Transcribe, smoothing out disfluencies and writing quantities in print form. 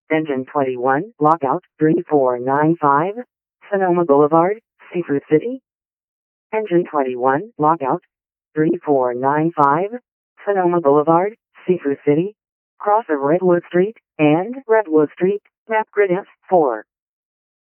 Engine 21, lockout 3495, Sonoma Boulevard, Seafood City. Engine 21, lockout 3495, Sonoma Boulevard, Seafood City. Cross of Redwood Street and Redwood Street, map grid F4.